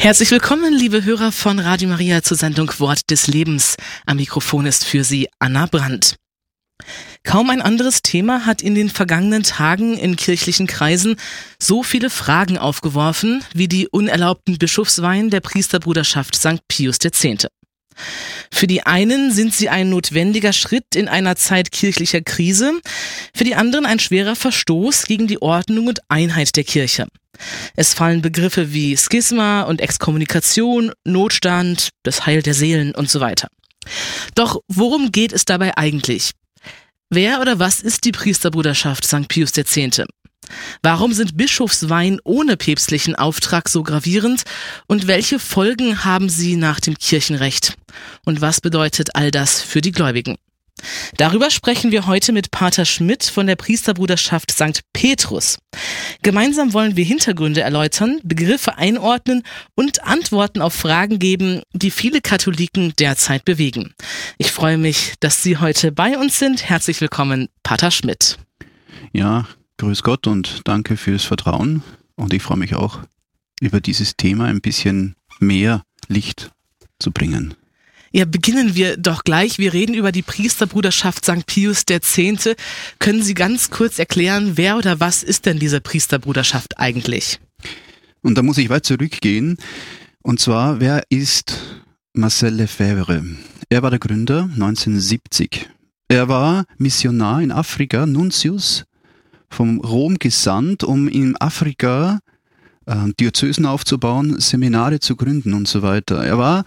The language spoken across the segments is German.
Herzlich willkommen, liebe Hörer von Radio Maria zur Sendung Wort des Lebens. Am Mikrofon ist für Sie Anna Brandt. Kaum ein anderes Thema hat in den vergangenen Tagen in kirchlichen Kreisen so viele Fragen aufgeworfen wie die unerlaubten Bischofsweihen der Priesterbruderschaft St. Pius X. Für die einen sind sie ein notwendiger Schritt in einer Zeit kirchlicher Krise, für die anderen ein schwerer Verstoß gegen die Ordnung und Einheit der Kirche. Es fallen Begriffe wie Schisma und Exkommunikation, Notstand, das Heil der Seelen und so weiter. Doch worum geht es dabei eigentlich? Wer oder was ist die Priesterbruderschaft St. Pius X.? Warum sind Bischofsweihen ohne päpstlichen Auftrag so gravierend und welche Folgen haben sie nach dem Kirchenrecht? Und was bedeutet all das für die Gläubigen? Darüber sprechen wir heute mit Pater Schmidt von der Priesterbruderschaft St. Petrus. Gemeinsam wollen wir Hintergründe erläutern, Begriffe einordnen und Antworten auf Fragen geben, die viele Katholiken derzeit bewegen. Ich freue mich, dass Sie heute bei uns sind. Herzlich willkommen, Pater Schmidt. Ja, grüß Gott und danke fürs Vertrauen. Und ich freue mich auch, über dieses Thema ein bisschen mehr Licht zu bringen. Ja, beginnen wir doch gleich. Wir reden über die Priesterbruderschaft St. Pius X. Können Sie ganz kurz erklären, wer oder was ist denn diese Priesterbruderschaft eigentlich? Und da muss ich weit zurückgehen. Und zwar, wer ist Marcel Lefebvre? Er war der Gründer 1970. Er war Missionar in Afrika, Nuntius, vom Rom gesandt, um in Afrika Diözesen aufzubauen, Seminare zu gründen und so weiter. Er war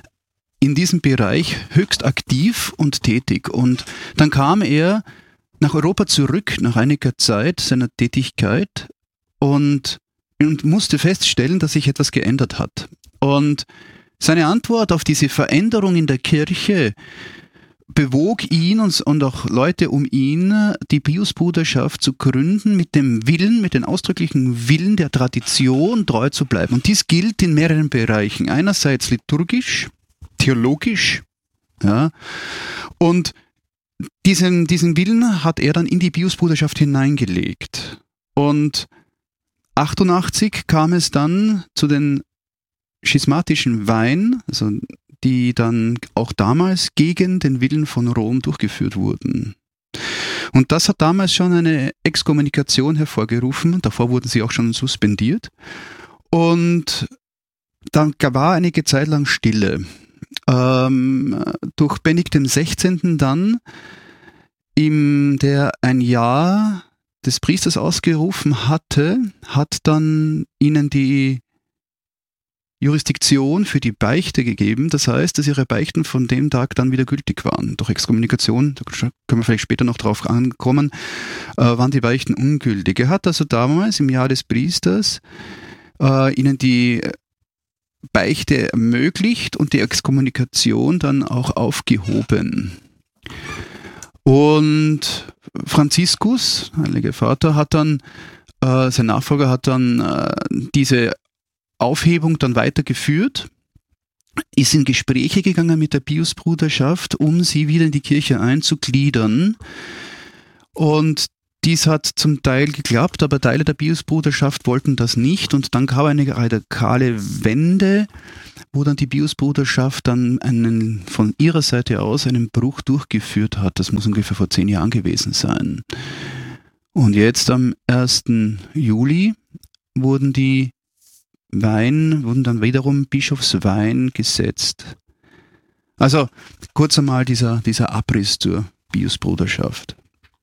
in diesem Bereich höchst aktiv und tätig. Und dann kam er nach Europa zurück nach einiger Zeit seiner Tätigkeit und musste feststellen, dass sich etwas geändert hat. Und seine Antwort auf diese Veränderung in der Kirche bewog ihn und auch Leute um ihn, die Piusbruderschaft zu gründen, mit dem Willen, mit dem ausdrücklichen Willen der Tradition treu zu bleiben. Und dies gilt in mehreren Bereichen. Einerseits liturgisch, theologisch, ja, und diesen Willen hat er dann in die Piusbruderschaft hineingelegt. Und 88 kam es dann zu den schismatischen Weihen, also die dann auch damals gegen den Willen von Rom durchgeführt wurden. Und das hat damals schon eine Exkommunikation hervorgerufen, davor wurden sie auch schon suspendiert. Und dann war einige Zeit lang Stille. Durch Benedikt XVI. Dann, der ein Jahr des Priesters ausgerufen hatte, hat dann ihnen die Jurisdiktion für die Beichte gegeben. Das heißt, dass ihre Beichten von dem Tag dann wieder gültig waren. Durch Exkommunikation, da können wir vielleicht später noch drauf ankommen, waren die Beichten ungültig. Er hat also damals im Jahr des Priesters ihnen die Beichte ermöglicht und die Exkommunikation dann auch aufgehoben. Und Franziskus, Heiliger Vater, hat dann, sein Nachfolger hat dann diese Aufhebung dann weitergeführt, ist in Gespräche gegangen mit der Piusbruderschaft, um sie wieder in die Kirche einzugliedern. Und dies hat zum Teil geklappt, aber Teile der Piusbruderschaft wollten das nicht. Und dann gab eine radikale Wende, wo dann die Piusbruderschaft dann von ihrer Seite aus einen Bruch durchgeführt hat. Das muss ungefähr vor 10 Jahren gewesen sein. Und jetzt am 1. Juli wurden dann wiederum Bischofsweihen gesetzt. Also kurz einmal dieser Abriss zur Piusbruderschaft.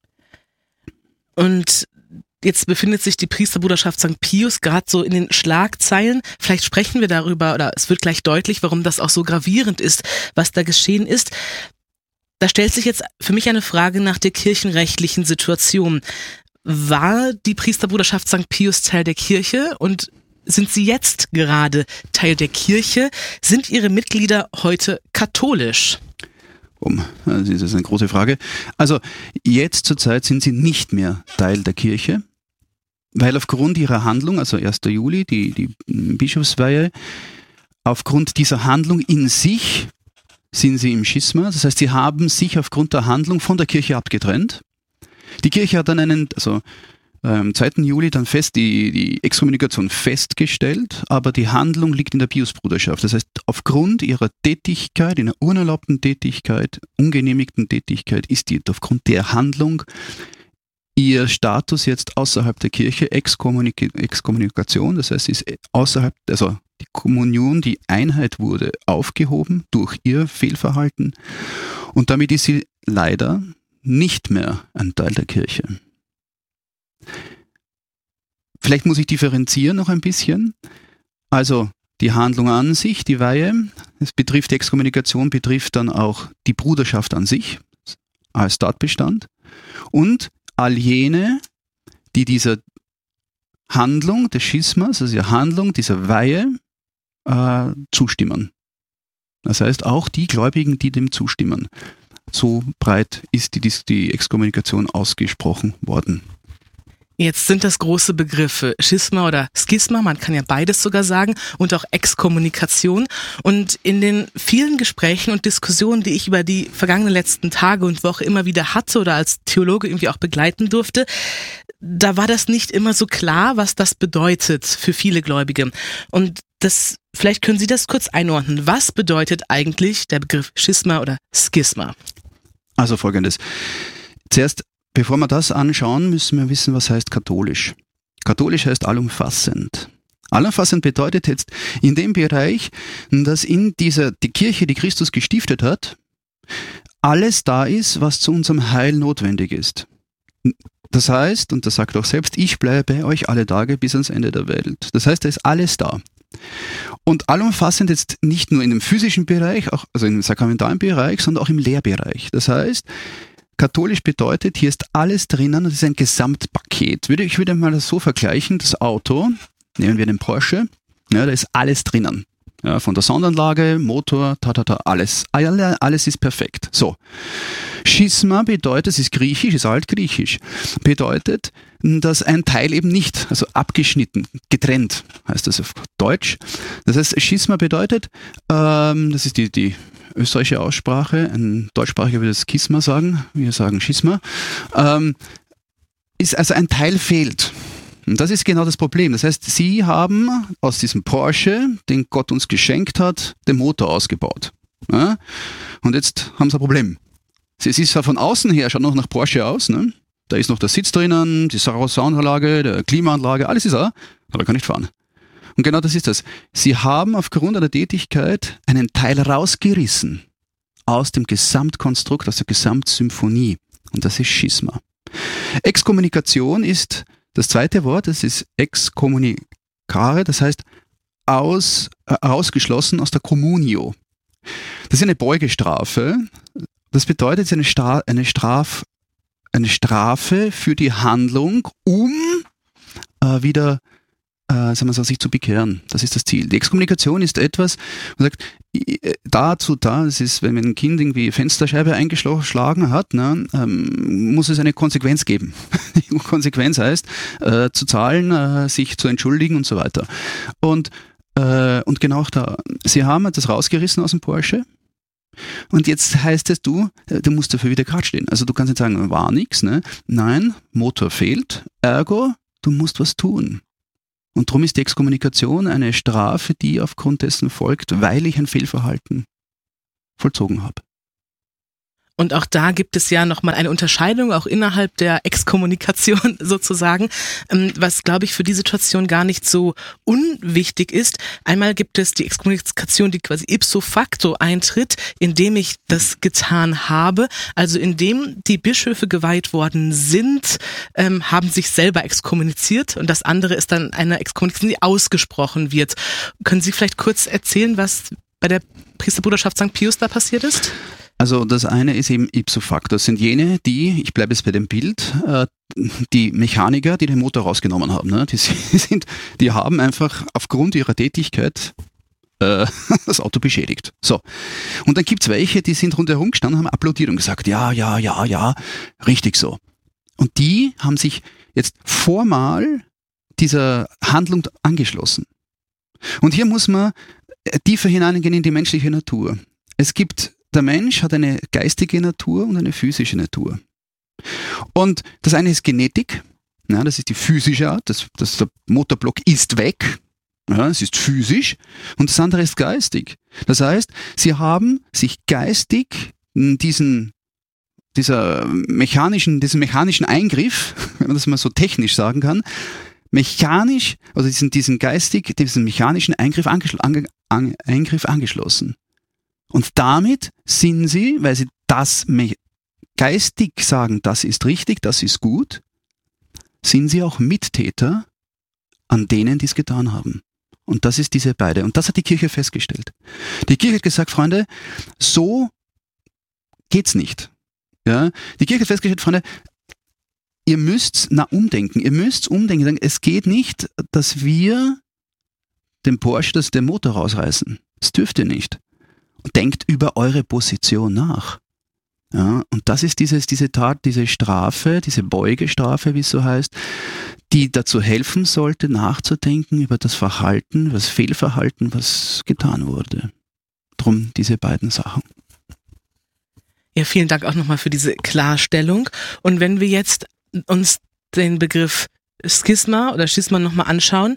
Und jetzt befindet sich die Priesterbruderschaft St. Pius gerade so in den Schlagzeilen. Vielleicht sprechen wir darüber, oder es wird gleich deutlich, warum das auch so gravierend ist, was da geschehen ist. Da stellt sich jetzt für mich eine Frage nach der kirchenrechtlichen Situation. War die Priesterbruderschaft St. Pius Teil der Kirche und sind sie jetzt gerade Teil der Kirche? Sind ihre Mitglieder heute katholisch? Das ist eine große Frage. Also jetzt zurzeit sind sie nicht mehr Teil der Kirche, weil aufgrund ihrer Handlung, also 1. Juli, die Bischofsweihe, aufgrund dieser Handlung in sich sind sie im Schisma. Das heißt, sie haben sich aufgrund der Handlung von der Kirche abgetrennt. Die Kirche hat dann am 2. Juli dann die Exkommunikation festgestellt, aber die Handlung liegt in der Piusbruderschaft. Das heißt, aufgrund ihrer Tätigkeit, in einer unerlaubten Tätigkeit, ungenehmigten Tätigkeit, ist aufgrund der Handlung ihr Status jetzt außerhalb der Kirche, Exkommunikation, das heißt, sie ist außerhalb, also die Kommunion, die Einheit wurde aufgehoben durch ihr Fehlverhalten und damit ist sie leider nicht mehr ein Teil der Kirche. Vielleicht muss ich differenzieren noch ein bisschen. Also die Handlung an sich, die Weihe, es betrifft die Exkommunikation, betrifft dann auch die Bruderschaft an sich als Tatbestand und all jene, die dieser Handlung des Schismas, also der Handlung dieser Weihe zustimmen. Das heißt auch die Gläubigen, die dem zustimmen. So breit ist die Exkommunikation ausgesprochen worden. Jetzt sind das große Begriffe, Schisma oder Schisma, man kann ja beides sogar sagen, und auch Exkommunikation. Und in den vielen Gesprächen und Diskussionen, die ich über die vergangenen letzten Tage und Woche immer wieder hatte oder als Theologe irgendwie auch begleiten durfte, da war das nicht immer so klar, was das bedeutet für viele Gläubige. Und vielleicht können Sie das kurz einordnen. Was bedeutet eigentlich der Begriff Schisma oder Schisma? Also Folgendes. Zuerst, bevor wir das anschauen, müssen wir wissen, was heißt katholisch. Katholisch heißt allumfassend. Allumfassend bedeutet jetzt in dem Bereich, dass die Kirche, die Christus gestiftet hat, alles da ist, was zu unserem Heil notwendig ist. Das heißt, und das sagt er auch selbst, ich bleibe bei euch alle Tage bis ans Ende der Welt. Das heißt, da ist alles da. Und allumfassend jetzt nicht nur in dem physischen Bereich, also im sakramentalen Bereich, sondern auch im Lehrbereich. Das heißt, katholisch bedeutet, hier ist alles drinnen, das ist ein Gesamtpaket. Ich würde mal das so vergleichen, das Auto, nehmen wir den Porsche, ja, da ist alles drinnen. Ja, von der Sonderanlage, Motor, alles. Alles ist perfekt. So. Schisma bedeutet, es ist griechisch, ist altgriechisch, bedeutet, dass ein Teil eben nicht, also abgeschnitten, getrennt, heißt das auf Deutsch. Das heißt, Schisma bedeutet, das ist die österreichische Aussprache, ein Deutschsprachiger würde das Schisma sagen, wir sagen Schisma, ist also ein Teil fehlt. Und das ist genau das Problem. Das heißt, sie haben aus diesem Porsche, den Gott uns geschenkt hat, den Motor ausgebaut. Ja? Und jetzt haben sie ein Problem. Es ist zwar von außen her, schaut noch nach Porsche aus, ne? Da ist noch der Sitz drinnen, die Soundanlage, die Klimaanlage, alles ist da, aber kann nicht fahren. Und genau das ist das. Sie haben aufgrund einer Tätigkeit einen Teil rausgerissen aus dem Gesamtkonstrukt, aus der Gesamtsymphonie. Und das ist Schisma. Exkommunikation ist das zweite Wort, das ist excommunicare, das heißt ausgeschlossen aus der Communio. Das ist eine Beugestrafe. Das bedeutet, es ist eine Strafe für die Handlung, um wieder sich zu bekehren. Das ist das Ziel. Die Exkommunikation ist etwas, man sagt, das ist, wenn ein Kind irgendwie Fensterscheibe eingeschlagen hat, ne, muss es eine Konsequenz geben. Die Konsequenz heißt, zu zahlen, sich zu entschuldigen und so weiter. Und genau da, sie haben das rausgerissen aus dem Porsche. Und jetzt heißt es, du musst dafür wieder gerade stehen. Also du kannst nicht sagen, war nichts, ne? Nein, Motor fehlt, ergo, du musst was tun. Und darum ist die Exkommunikation eine Strafe, die aufgrund dessen folgt, weil ich ein Fehlverhalten vollzogen habe. Und auch da gibt es ja nochmal eine Unterscheidung, auch innerhalb der Exkommunikation sozusagen, was, glaube ich, für die Situation gar nicht so unwichtig ist. Einmal gibt es die Exkommunikation, die quasi ipso facto eintritt, indem ich das getan habe. Also indem die Bischöfe geweiht worden sind, haben sich selber exkommuniziert. Und das andere ist dann eine Exkommunikation, die ausgesprochen wird. Können Sie vielleicht kurz erzählen, was bei der Priesterbruderschaft St. Pius da passiert ist? Also das eine ist eben ipso facto. Das sind jene, ich bleibe jetzt bei dem Bild, die Mechaniker, die den Motor rausgenommen haben. Ne? Die haben einfach aufgrund ihrer Tätigkeit das Auto beschädigt. So. Und dann gibt's welche, die sind rundherum gestanden, haben applaudiert und gesagt, ja, richtig so. Und die haben sich jetzt formal dieser Handlung angeschlossen. Und hier muss man tiefer hineingehen in die menschliche Natur. Der Mensch hat eine geistige Natur und eine physische Natur. Und das eine ist Genetik, Ja, das ist die physische Art. Der Motorblock ist weg. Ja, es ist physisch. Und das andere ist geistig. Das heißt, sie haben sich geistig diesen mechanischen Eingriff, wenn man das mal so technisch sagen kann, mechanisch, also diesen mechanischen Eingriff angeschlossen. Und damit sind sie, weil sie das geistig sagen, das ist richtig, das ist gut, sind sie auch Mittäter an denen, die es getan haben. Und das ist diese beide. Und das hat die Kirche festgestellt. Die Kirche hat gesagt, Freunde, so geht's nicht. Ja? Die Kirche hat festgestellt, Freunde, ihr müsst umdenken. Ihr müsst umdenken. Es geht nicht, dass wir dem Porsche den Motor rausreißen. Das dürft ihr nicht. Denkt über eure Position nach. Ja, und das ist diese Tat, diese Strafe, diese Beugestrafe, wie es so heißt, die dazu helfen sollte, nachzudenken über das Verhalten, über das Fehlverhalten, was getan wurde. Drum diese beiden Sachen. Ja, vielen Dank auch nochmal für diese Klarstellung. Und wenn wir jetzt uns den Begriff Schisma nochmal anschauen,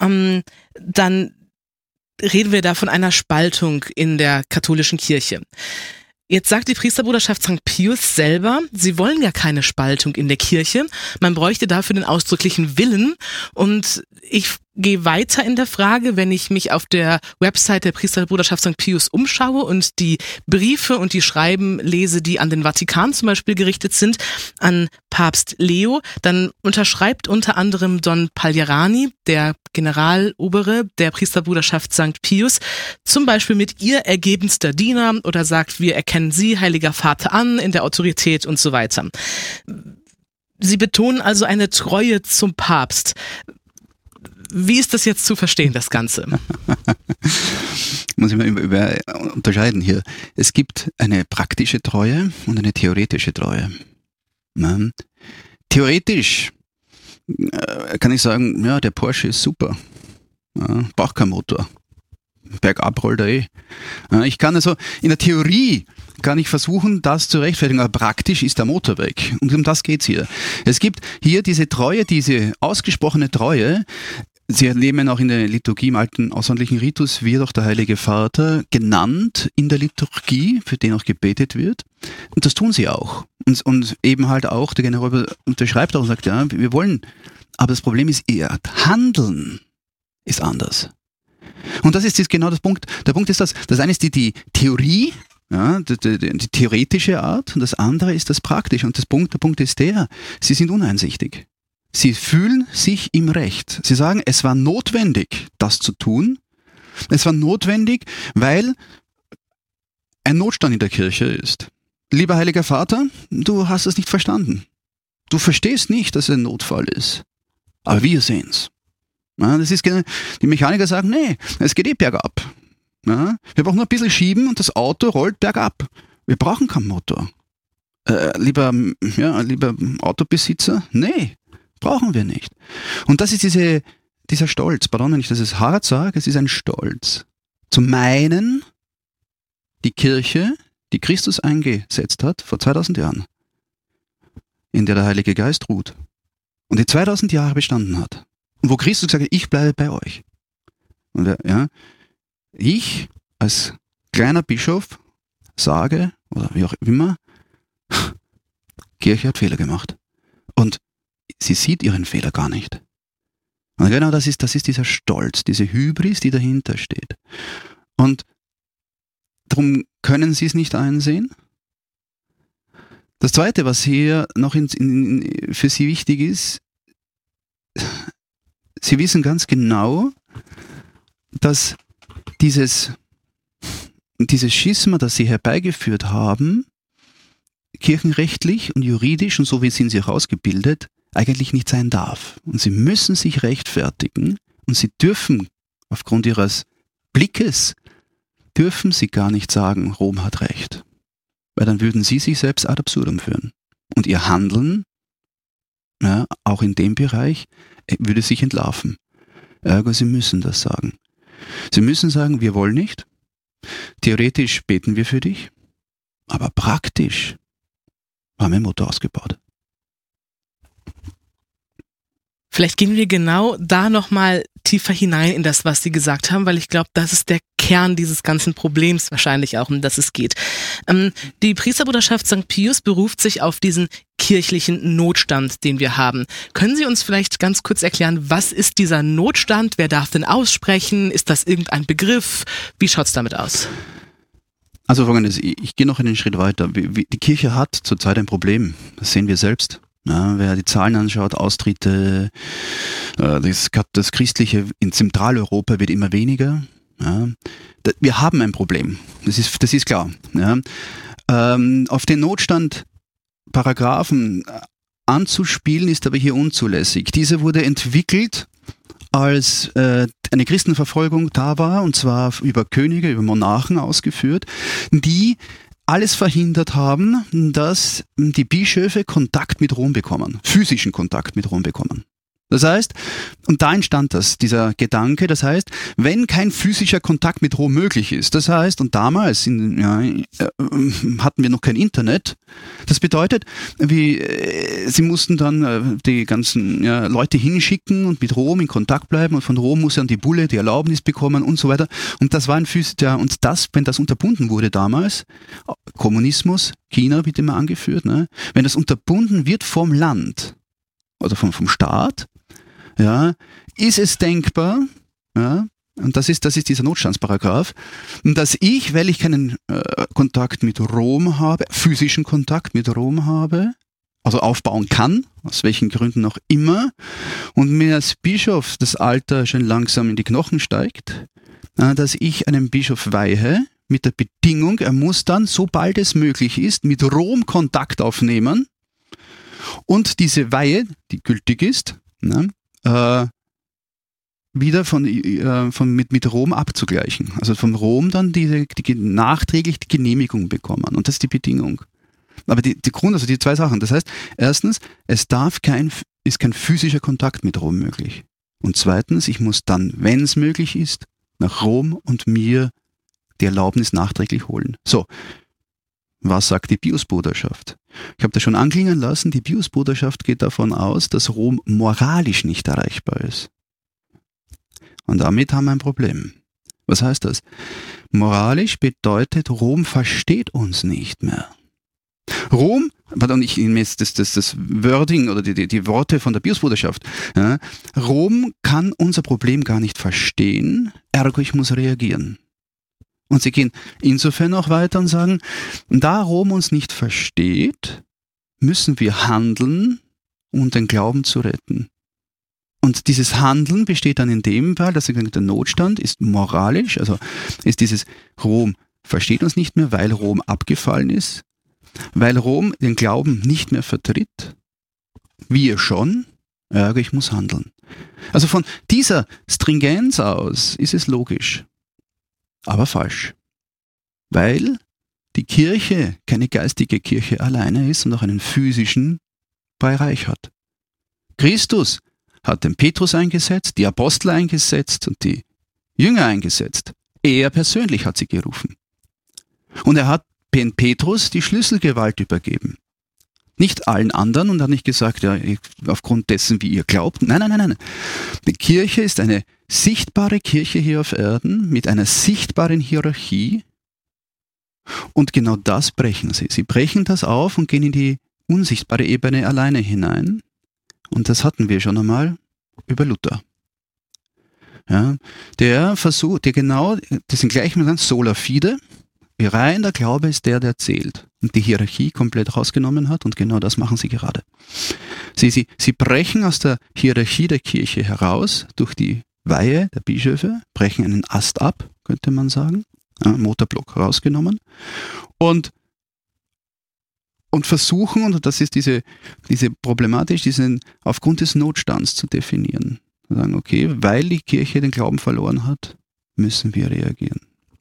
dann reden wir da von einer Spaltung in der katholischen Kirche. Jetzt sagt die Priesterbruderschaft St. Pius selber, sie wollen ja keine Spaltung in der Kirche. Man bräuchte dafür den ausdrücklichen Willen. Und ich gehe weiter in der Frage, wenn ich mich auf der Website der Priesterbruderschaft St. Pius umschaue und die Briefe und die Schreiben lese, die an den Vatikan zum Beispiel gerichtet sind, an Papst Leo, dann unterschreibt unter anderem Don Pagliarani, der Generalobere der Priesterbruderschaft St. Pius, zum Beispiel mit ihr ergebenster Diener oder sagt, wir erkennen Sie, Heiliger Vater, an in der Autorität und so weiter. Sie betonen also eine Treue zum Papst. Wie ist das jetzt zu verstehen, das Ganze? Muss ich mal unterscheiden hier. Es gibt eine praktische Treue und eine theoretische Treue. Theoretisch kann ich sagen, ja, der Porsche ist super. Ja, braucht keinen Motor. Bergab rollt er eh. Ich kann also, in der Theorie kann ich versuchen, das zu rechtfertigen, aber praktisch ist der Motor weg. Und um das geht's hier. Es gibt hier diese Treue, diese ausgesprochene Treue. Sie erleben auch in der Liturgie, im alten außerordentlichen Ritus, wird auch der Heilige Vater genannt in der Liturgie, für den auch gebetet wird. Und das tun sie auch. Und eben halt auch, der General unterschreibt auch und sagt, ja, wir wollen, aber das Problem ist, ihr Handeln ist anders. Und das ist jetzt genau das Punkt. Der Punkt ist das eine ist die Theorie, ja, die theoretische Art, und das andere ist das Praktische. Und der Punkt ist sie sind uneinsichtig. Sie fühlen sich im Recht. Sie sagen, es war notwendig, das zu tun. Es war notwendig, weil ein Notstand in der Kirche ist. Lieber Heiliger Vater, du hast es nicht verstanden. Du verstehst nicht, dass es ein Notfall ist. Aber wir sehen's. Ja, die Mechaniker sagen, nee, es geht eh bergab. Ja, wir brauchen nur ein bisschen schieben und das Auto rollt bergab. Wir brauchen keinen Motor. Lieber Autobesitzer, nee. Brauchen wir nicht. Und das ist dieser Stolz, pardon, wenn ich das hart sage, es ist ein Stolz. Zu meinen, die Kirche, die Christus eingesetzt hat, vor 2000 Jahren, in der der Heilige Geist ruht und die 2000 Jahre bestanden hat. Und wo Christus gesagt hat, ich bleibe bei euch. Und ich als kleiner Bischof sage, oder wie auch immer, Kirche hat Fehler gemacht. Und sie sieht ihren Fehler gar nicht. Und genau das ist dieser Stolz, diese Hybris, die dahinter steht. Und darum können sie es nicht einsehen. Das Zweite, was hier noch für sie wichtig ist, sie wissen ganz genau, dass dieses Schisma, das sie herbeigeführt haben, kirchenrechtlich und juridisch, und so wie sind sie auch ausgebildet, eigentlich nicht sein darf. Und sie müssen sich rechtfertigen und sie dürfen, aufgrund ihres Blickes, dürfen sie gar nicht sagen, Rom hat recht. Weil dann würden sie sich selbst ad absurdum führen. Und ihr Handeln, ja, auch in dem Bereich, würde sich entlarven. Ergo, sie müssen das sagen. Sie müssen sagen, wir wollen nicht. Theoretisch beten wir für dich, aber praktisch haben wir einen Motor ausgebaut. Vielleicht gehen wir genau da nochmal tiefer hinein in das, was Sie gesagt haben, weil ich glaube, das ist der Kern dieses ganzen Problems wahrscheinlich auch, um das es geht. Die Priesterbruderschaft St. Pius beruft sich auf diesen kirchlichen Notstand, den wir haben. Können Sie uns vielleicht ganz kurz erklären, was ist dieser Notstand? Wer darf denn aussprechen? Ist das irgendein Begriff? Wie schaut's damit aus? Also Folgendes, ich gehe noch einen Schritt weiter. Die Kirche hat zurzeit ein Problem. Das sehen wir selbst. Ja, wer die Zahlen anschaut, Austritte, das Christliche in Zentraleuropa wird immer weniger. Ja, wir haben ein Problem. Das ist klar. Ja. Auf den Notstand-Paragraphen anzuspielen, ist aber hier unzulässig. Diese wurde entwickelt, als eine Christenverfolgung da war, und zwar über Könige, über Monarchen ausgeführt, die alles verhindert haben, dass die Bischöfe Kontakt mit Rom bekommen, physischen Kontakt mit Rom bekommen. Das heißt, und da entstand dieser Gedanke, das heißt, wenn kein physischer Kontakt mit Rom möglich ist, das heißt, und damals hatten wir noch kein Internet, das bedeutet, sie mussten dann die ganzen Leute hinschicken und mit Rom in Kontakt bleiben, und von Rom muss dann die Bulle, die Erlaubnis bekommen und so weiter. Und das war wenn das unterbunden wurde damals, Kommunismus, China wird immer angeführt, ne? Wenn das unterbunden wird vom Land oder vom Staat, ja, ist es denkbar, ja, und das ist dieser Notstandsparagraph, dass ich, weil ich keinen Kontakt mit Rom habe, physischen Kontakt mit Rom habe, also aufbauen kann, aus welchen Gründen auch immer, und mir als Bischof das Alter schon langsam in die Knochen steigt, dass ich einen Bischof weihe, mit der Bedingung, er muss dann, sobald es möglich ist, mit Rom Kontakt aufnehmen und diese Weihe, die gültig ist, wieder mit Rom abzugleichen. Also von Rom dann nachträglich die Genehmigung bekommen. Und das ist die Bedingung. Aber die zwei Sachen. Das heißt, erstens, ist kein physischer Kontakt mit Rom möglich. Und zweitens, ich muss dann, wenn es möglich ist, nach Rom und mir die Erlaubnis nachträglich holen. So, was sagt die Piusbruderschaft? Ich habe das schon anklingen lassen, die Piusbruderschaft geht davon aus, dass Rom moralisch nicht erreichbar ist. Und damit haben wir ein Problem. Was heißt das? Moralisch bedeutet, Rom versteht uns nicht mehr. Rom, pardon, ich nehme jetzt das Wording oder die Worte von der Piusbruderschaft. Ja, Rom kann unser Problem gar nicht verstehen, ergo ich muss reagieren. Und sie gehen insofern auch weiter und sagen, da Rom uns nicht versteht, müssen wir handeln, um den Glauben zu retten. Und dieses Handeln besteht dann in dem Fall, dass der Notstand ist moralisch, also ist dieses Rom versteht uns nicht mehr, weil Rom abgefallen ist, weil Rom den Glauben nicht mehr vertritt, wir schon, ich muss handeln. Also von dieser Stringenz aus ist es logisch. Aber falsch. Weil die Kirche keine geistige Kirche alleine ist und auch einen physischen Bereich hat. Christus hat den Petrus eingesetzt, die Apostel eingesetzt und die Jünger eingesetzt. Er persönlich hat sie gerufen. Und er hat Petrus die Schlüsselgewalt übergeben. Nicht allen anderen und hat nicht gesagt, aufgrund dessen, wie ihr glaubt. Nein. Die Kirche ist eine sichtbare Kirche hier auf Erden mit einer sichtbaren Hierarchie, und genau das brechen sie. Sie brechen das auf und gehen in die unsichtbare Ebene alleine hinein, und das hatten wir schon einmal über Luther. Ja, der versucht, das sind gleich mal sola fide, rein der Glaube ist der zählt und die Hierarchie komplett rausgenommen hat, und genau das machen sie gerade. Sie brechen aus der Hierarchie der Kirche heraus durch die Weihe der Bischöfe, brechen einen Ast ab, könnte man sagen, Motorblock rausgenommen, und versuchen, und das ist diese Problematik, aufgrund des Notstands zu definieren. Sagen, okay, weil die Kirche den Glauben verloren hat, müssen wir reagieren.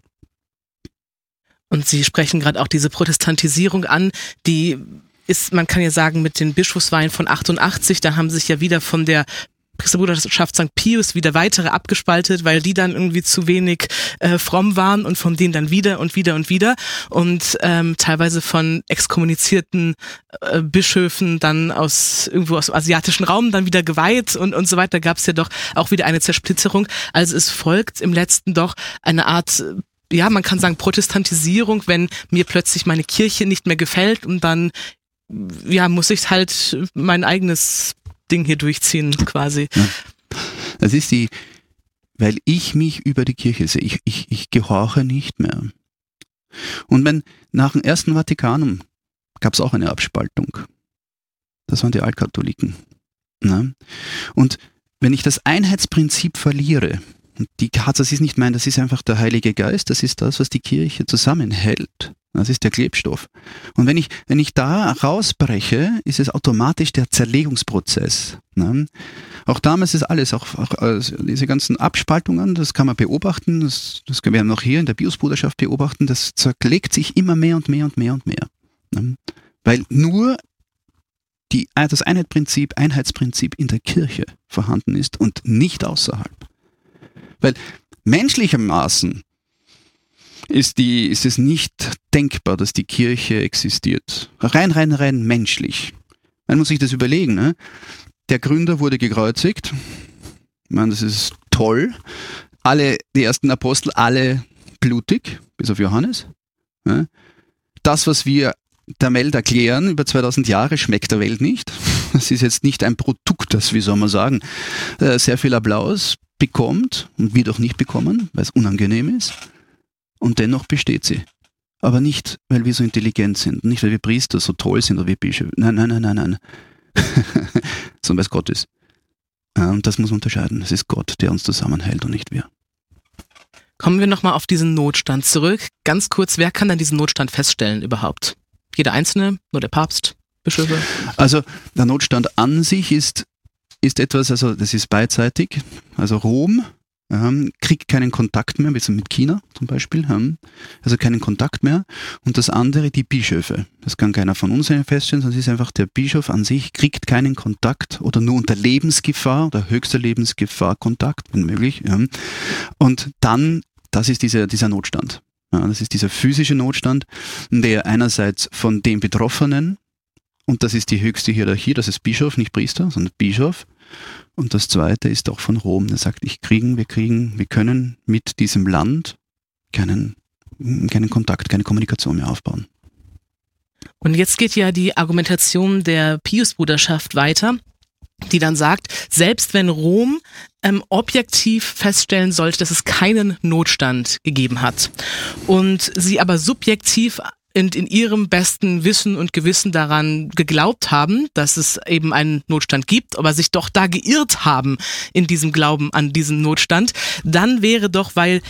Und Sie sprechen gerade auch diese Protestantisierung an, die ist, man kann ja sagen, mit den Bischofsweihen von 88, da haben sich ja wieder von der Priesterbruderschaft St. Pius wieder weitere abgespaltet, weil die dann irgendwie zu wenig fromm waren und von denen dann wieder und wieder und wieder und teilweise von exkommunizierten Bischöfen dann irgendwo aus dem asiatischen Raum dann wieder geweiht und so weiter, gab es ja doch auch wieder eine Zersplitterung. Also es folgt im Letzten doch eine Art, ja, man kann sagen Protestantisierung, wenn mir plötzlich meine Kirche nicht mehr gefällt und dann ja, muss ich halt mein eigenes Ding hier durchziehen, quasi. Ja. Das ist weil ich mich über die Kirche sehe. Ich gehorche nicht mehr. Und nach dem Ersten Vatikanum gab es auch eine Abspaltung. Das waren die Altkatholiken. Ne? Und wenn ich das Einheitsprinzip verliere, und das ist nicht das ist einfach der Heilige Geist, das ist das, was die Kirche zusammenhält. Das ist der Klebstoff. Und wenn ich da rausbreche, ist es automatisch der Zerlegungsprozess. Ne? Auch damals ist alles, auch diese ganzen Abspaltungen, das kann man beobachten, das werden wir auch hier in der Piusbruderschaft beobachten, das zerlegt sich immer mehr und mehr und mehr und mehr. Ne? Weil nur das Einheitsprinzip in der Kirche vorhanden ist und nicht außerhalb. Weil menschlichermaßen ist es nicht denkbar, dass die Kirche existiert. Rein menschlich. Man muss sich das überlegen. Ne? Der Gründer wurde gekreuzigt. Ich meine, das ist toll. Die ersten Apostel, alle blutig, bis auf Johannes. Ne? Das, was wir der Welt erklären, über 2000 Jahre, schmeckt der Welt nicht. Das ist jetzt nicht ein Produkt, das, wie soll man sagen, sehr viel Applaus bekommt und wird auch nicht bekommen, weil es unangenehm ist. Und dennoch besteht sie. Aber nicht, weil wir so intelligent sind, nicht, weil wir Priester so toll sind oder wir Bischöfe. Nein. Sondern weil es Gott ist. Und das muss man unterscheiden. Es ist Gott, der uns zusammenhält und nicht wir. Kommen wir nochmal auf diesen Notstand zurück. Ganz kurz, wer kann dann diesen Notstand feststellen überhaupt? Jeder Einzelne? Nur der Papst? Bischöfe? Also der Notstand an sich ist etwas, also das ist beidseitig. Also Rom kriegt keinen Kontakt mehr, wie mit China zum Beispiel, also keinen Kontakt mehr. Und das andere, die Bischöfe. Das kann keiner von uns feststellen, sondern es ist einfach der Bischof an sich, kriegt keinen Kontakt oder nur unter Lebensgefahr oder höchster Lebensgefahr Kontakt, wenn möglich. Ja. Und dann, das ist dieser Notstand. Ja, das ist dieser physische Notstand, der einerseits von dem Betroffenen, und das ist die höchste Hierarchie, das ist Bischof, nicht Priester, sondern Bischof. Und das zweite ist auch von Rom, der sagt, wir können mit diesem Land keinen Kontakt, keine Kommunikation mehr aufbauen. Und jetzt geht ja die Argumentation der Piusbruderschaft weiter, die dann sagt, selbst wenn Rom objektiv feststellen sollte, dass es keinen Notstand gegeben hat und sie aber subjektiv in ihrem besten Wissen und Gewissen daran geglaubt haben, dass es eben einen Notstand gibt, aber sich doch da geirrt haben in diesem Glauben an diesen Notstand, dann wäre doch, weil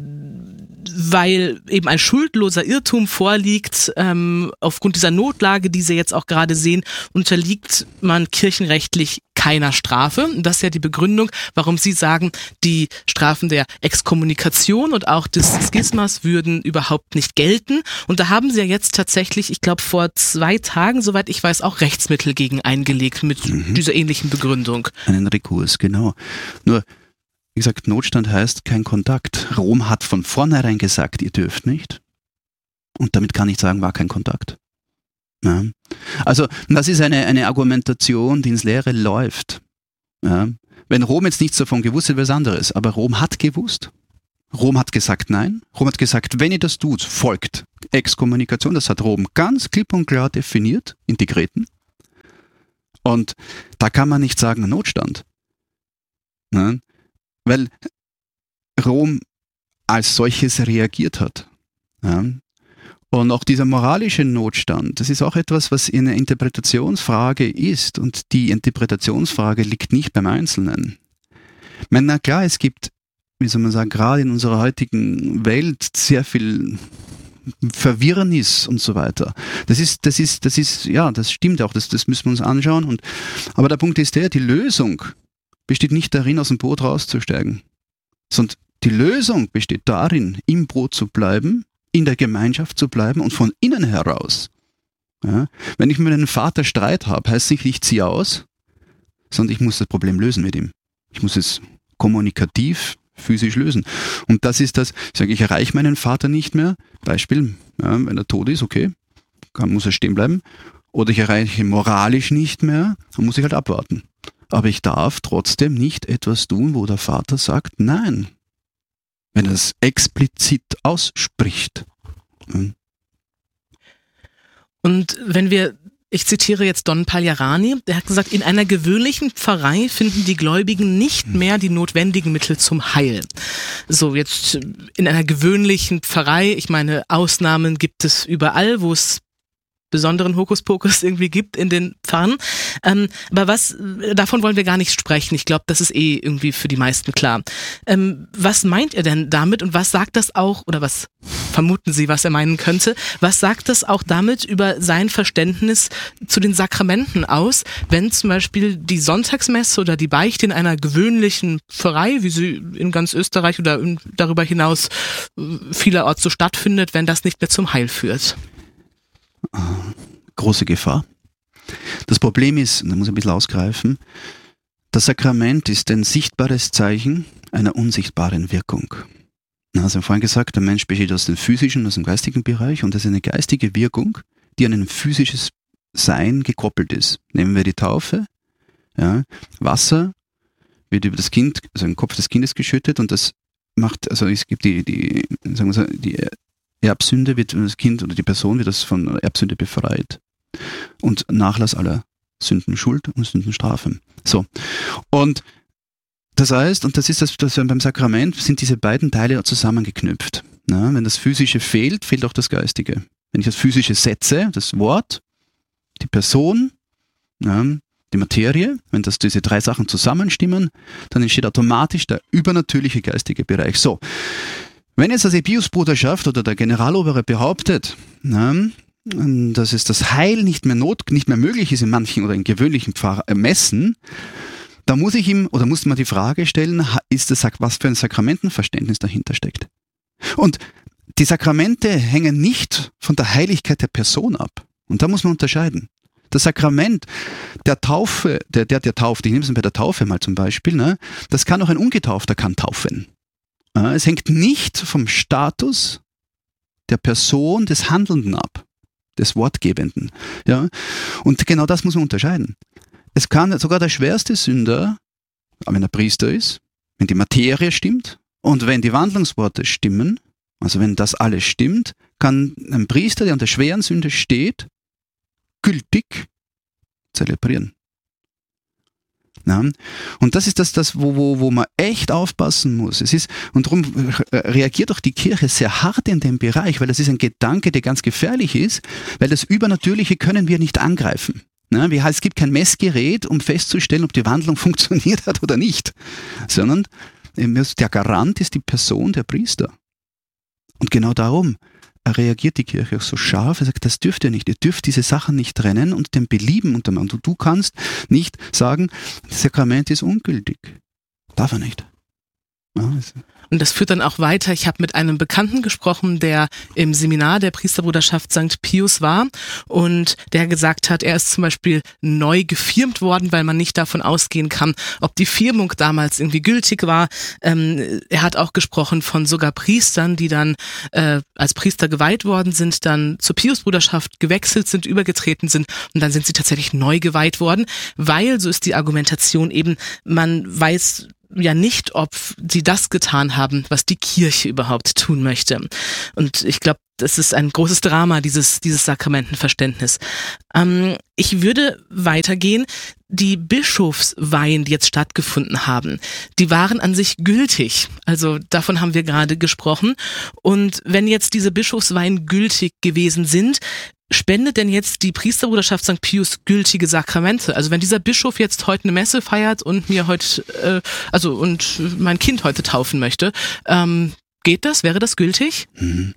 eben ein schuldloser Irrtum vorliegt, aufgrund dieser Notlage, die Sie jetzt auch gerade sehen, unterliegt man kirchenrechtlich keiner Strafe. Das ist ja die Begründung, warum Sie sagen, die Strafen der Exkommunikation und auch des Schismas würden überhaupt nicht gelten. Und da haben Sie ja jetzt tatsächlich, ich glaube vor 2 Tagen, soweit ich weiß, auch Rechtsmittel gegen eingelegt mit dieser ähnlichen Begründung. Einen Rekurs, genau. Nur, wie gesagt, Notstand heißt kein Kontakt. Rom hat von vornherein gesagt, ihr dürft nicht. Und damit kann ich sagen, war kein Kontakt. Ja. Also das ist eine Argumentation, die ins Leere läuft. Ja. Wenn Rom jetzt nichts davon gewusst hätte, wäre es anderes. Aber Rom hat gewusst. Rom hat gesagt nein. Rom hat gesagt, wenn ihr das tut, folgt Exkommunikation. Das hat Rom ganz klipp und klar definiert in Dekreten. Und da kann man nicht sagen Notstand. Ja. Weil Rom als solches reagiert hat. Ja. Und auch dieser moralische Notstand, das ist auch etwas, was eine Interpretationsfrage ist. Und die Interpretationsfrage liegt nicht beim Einzelnen. Ich meine, na klar, es gibt, wie soll man sagen, gerade in unserer heutigen Welt sehr viel Verwirrnis und so weiter. Das stimmt auch, das müssen wir uns anschauen. Aber der Punkt ist die Lösung besteht nicht darin, aus dem Boot rauszusteigen, sondern die Lösung besteht darin, im Boot zu bleiben, in der Gemeinschaft zu bleiben und von innen heraus. Ja, wenn ich mit einem Vater Streit habe, heißt es nicht, ich ziehe aus, sondern ich muss das Problem lösen mit ihm. Ich muss es kommunikativ, physisch lösen. Und das ist das, ich sage, ich erreiche meinen Vater nicht mehr. Beispiel, ja, wenn er tot ist, okay, muss er stehen bleiben. Oder ich erreiche moralisch nicht mehr, dann muss ich halt abwarten. Aber ich darf trotzdem nicht etwas tun, wo der Vater sagt, nein. Wenn er es explizit ausspricht. Und wenn wir, ich zitiere jetzt Don Pagliarani, der hat gesagt, in einer gewöhnlichen Pfarrei finden die Gläubigen nicht mehr die notwendigen Mittel zum Heil. So, jetzt in einer gewöhnlichen Pfarrei, ich meine, Ausnahmen gibt es überall, wo es besonderen Hokuspokus irgendwie gibt in den Pfarren. Aber davon wollen wir gar nicht sprechen. Ich glaube, das ist irgendwie für die meisten klar. Was meint ihr denn damit und was sagt das auch, oder was vermuten Sie, was er meinen könnte? Was sagt das auch damit über sein Verständnis zu den Sakramenten aus, wenn zum Beispiel die Sonntagsmesse oder die Beichte in einer gewöhnlichen Pfarrei, wie sie in ganz Österreich oder darüber hinaus vielerorts so stattfindet, wenn das nicht mehr zum Heil führt? Große Gefahr. Das Problem ist, und da muss ich ein bisschen ausgreifen, das Sakrament ist ein sichtbares Zeichen einer unsichtbaren Wirkung. Also vorhin gesagt, der Mensch besteht aus dem physischen und aus dem geistigen Bereich und das ist eine geistige Wirkung, die an ein physisches Sein gekoppelt ist. Nehmen wir die Taufe, ja, Wasser wird über das Kind, also den Kopf des Kindes geschüttet und das macht, also es gibt die Erbsünde, wird das Kind oder die Person wird das von Erbsünde befreit. Und Nachlass aller Sündenschuld und Sündenstrafe. So. Und das heißt, und das ist das beim Sakrament, sind diese beiden Teile zusammengeknüpft. Na, wenn das Physische fehlt, fehlt auch das Geistige. Wenn ich das Physische setze, das Wort, die Person, ja, die Materie, wenn diese drei Sachen zusammenstimmen, dann entsteht automatisch der übernatürliche geistige Bereich. So. Wenn jetzt die Piusbruderschaft oder der Generalobere behauptet, dass es das Heil nicht mehr möglich ist in manchen oder in gewöhnlichen Messen, da muss man die Frage stellen, was für ein Sakramentenverständnis dahinter steckt. Und die Sakramente hängen nicht von der Heiligkeit der Person ab. Und da muss man unterscheiden. Das Sakrament der Taufe, der tauft, ich nehme es bei der Taufe mal zum Beispiel, das kann auch ein Ungetaufter kann taufen. Es hängt nicht vom Status der Person des Handelnden ab, des Wortgebenden. Ja? Und genau das muss man unterscheiden. Es kann sogar der schwerste Sünder, wenn er Priester ist, wenn die Materie stimmt und wenn die Wandlungsworte stimmen, also wenn das alles stimmt, kann ein Priester, der unter schweren Sünde steht, gültig zelebrieren. Ja, und das ist das wo man echt aufpassen muss. Und darum reagiert auch die Kirche sehr hart in dem Bereich, weil das ist ein Gedanke, der ganz gefährlich ist, weil das Übernatürliche können wir nicht angreifen. Ja, es gibt kein Messgerät, um festzustellen, ob die Wandlung funktioniert hat oder nicht, sondern der Garant ist die Person der Priester. Und genau darum reagiert die Kirche auch so scharf. Er sagt, das dürft ihr nicht. Ihr dürft diese Sachen nicht trennen und dem Belieben untermachen. Und du kannst nicht sagen, das Sakrament ist ungültig. Darf er nicht. Ja, und das führt dann auch weiter. Ich habe mit einem Bekannten gesprochen, der im Seminar der Priesterbruderschaft St. Pius war und der gesagt hat, er ist zum Beispiel neu gefirmt worden, weil man nicht davon ausgehen kann, ob die Firmung damals irgendwie gültig war. Er hat auch gesprochen von sogar Priestern, die dann als Priester geweiht worden sind, dann zur Piusbruderschaft gewechselt sind, übergetreten sind und dann sind sie tatsächlich neu geweiht worden, weil, so ist die Argumentation eben, man weiß ja nicht, ob sie das getan haben, was die Kirche überhaupt tun möchte. Und ich glaube, das ist ein großes Drama, dieses Sakramentenverständnis. Ich würde weitergehen. Die Bischofsweihen, die jetzt stattgefunden haben, die waren an sich gültig. Also davon haben wir gerade gesprochen. Und wenn jetzt diese Bischofsweihen gültig gewesen sind, spendet denn jetzt die Priesterbruderschaft St. Pius gültige Sakramente? Also wenn dieser Bischof jetzt heute eine Messe feiert und mir heute, und mein Kind heute taufen möchte, geht das? Wäre das gültig?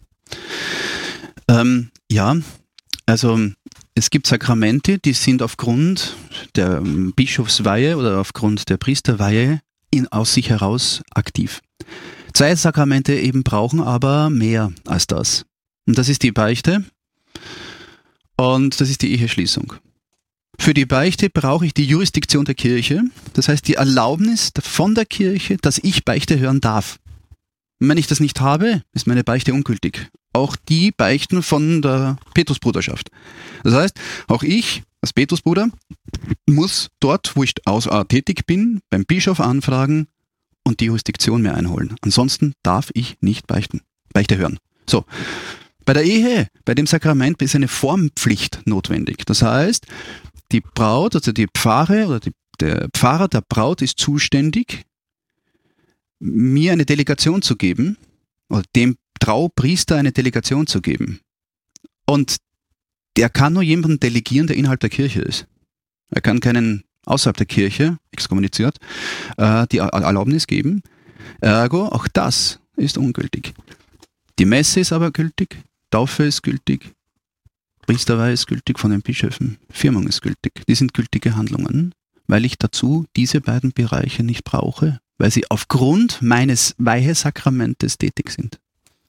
Ja, also es gibt Sakramente, die sind aufgrund der Bischofsweihe oder aufgrund der Priesterweihe aus sich heraus aktiv. Zwei Sakramente eben brauchen aber mehr als das. Und das ist die Beichte und das ist die Eheschließung. Für die Beichte brauche ich die Jurisdiktion der Kirche, das heißt die Erlaubnis von der Kirche, dass ich Beichte hören darf. Und wenn ich das nicht habe, ist meine Beichte ungültig. Auch die Beichten von der Petrusbruderschaft. Das heißt, auch ich als Petrusbruder muss dort, wo ich tätig bin, beim Bischof anfragen und die Jurisdiktion mir einholen. Ansonsten darf ich nicht Beichte hören. So. Bei der Ehe, bei dem Sakrament ist eine Formpflicht notwendig. Das heißt, die Braut, also die Pfarre oder der Pfarrer der Braut ist zuständig, mir eine Delegation zu geben, oder dem Traupriester eine Delegation zu geben. Und der kann nur jemanden delegieren, der innerhalb der Kirche ist. Er kann keinen außerhalb der Kirche, exkommuniziert, die Erlaubnis geben. Ergo, auch das ist ungültig. Die Messe ist aber gültig, Taufe ist gültig, Priesterweihe ist gültig von den Bischöfen, Firmung ist gültig. Die sind gültige Handlungen, weil ich dazu diese beiden Bereiche nicht brauche, weil sie aufgrund meines Weihesakramentes tätig sind.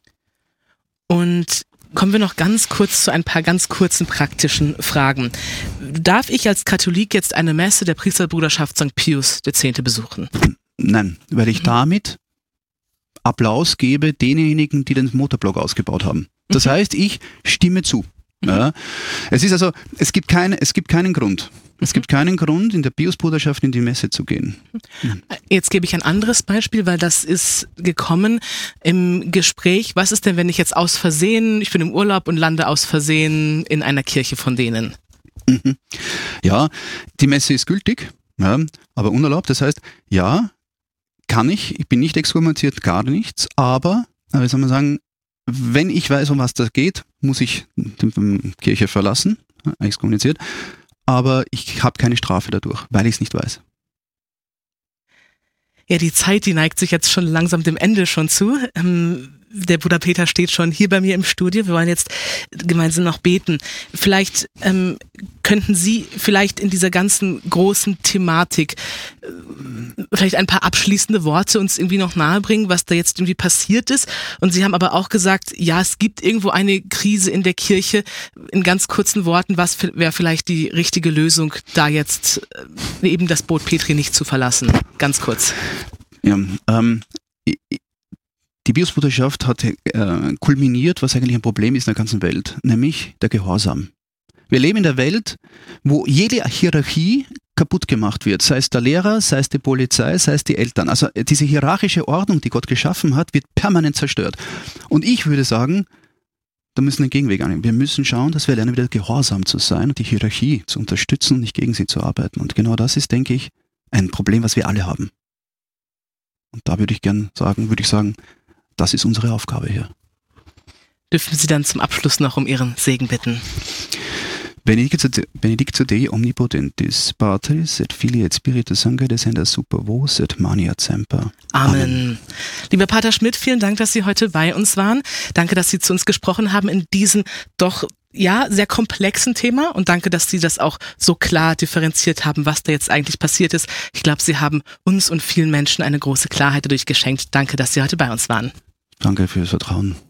Und kommen wir noch ganz kurz zu ein paar ganz kurzen praktischen Fragen. Darf ich als Katholik jetzt eine Messe der Priesterbruderschaft St. Pius X. besuchen? Nein, weil ich damit Applaus gebe denjenigen, die den Motorblock ausgebaut haben. Das heißt, ich stimme zu. Ja. Es gibt keinen Grund. Es gibt keinen Grund, in der Piusbruderschaft in die Messe zu gehen. Jetzt gebe ich ein anderes Beispiel, weil das ist gekommen im Gespräch. Was ist denn, wenn ich jetzt aus Versehen, ich bin im Urlaub und lande aus Versehen in einer Kirche von denen? Ja, die Messe ist gültig, ja, aber unerlaubt. Das heißt, ja, kann ich bin nicht exkommuniziert, gar nichts, aber wie soll man sagen, wenn ich weiß, um was das geht, muss ich die Kirche verlassen, exkommuniziert, aber ich habe keine Strafe dadurch, weil ich es nicht weiß. Ja, die Zeit, die neigt sich jetzt schon langsam dem Ende schon zu. Der Bruder Peter steht schon hier bei mir im Studio. Wir wollen jetzt gemeinsam noch beten. Vielleicht könnten Sie vielleicht in dieser ganzen großen Thematik vielleicht ein paar abschließende Worte uns irgendwie noch nahebringen, was da jetzt irgendwie passiert ist. Und Sie haben aber auch gesagt, ja, es gibt irgendwo eine Krise in der Kirche. In ganz kurzen Worten, was wäre vielleicht die richtige Lösung, da jetzt eben das Boot Petri nicht zu verlassen? Ganz kurz. Ja, die Piusbruderschaft hat kulminiert, was eigentlich ein Problem ist in der ganzen Welt, nämlich der Gehorsam. Wir leben in der Welt, wo jede Hierarchie kaputt gemacht wird, sei es der Lehrer, sei es die Polizei, sei es die Eltern. Also diese hierarchische Ordnung, die Gott geschaffen hat, wird permanent zerstört. Und ich würde sagen, da müssen wir einen Gegenweg annehmen. Wir müssen schauen, dass wir lernen, wieder gehorsam zu sein und die Hierarchie zu unterstützen und nicht gegen sie zu arbeiten. Und genau das ist, denke ich, ein Problem, was wir alle haben. Und da würde ich sagen, das ist unsere Aufgabe hier. Dürfen Sie dann zum Abschluss noch um Ihren Segen bitten? Benedictio Dei omnipotentis, Patris et Filii et Spiritus Sancti descenda super vos et maniat semper. Amen. Lieber Pater Schmidt, vielen Dank, dass Sie heute bei uns waren. Danke, dass Sie zu uns gesprochen haben in diesem doch sehr komplexen Thema und danke, dass Sie das auch so klar differenziert haben, was da jetzt eigentlich passiert ist. Ich glaube, Sie haben uns und vielen Menschen eine große Klarheit dadurch geschenkt. Danke, dass Sie heute bei uns waren. Danke für das Vertrauen.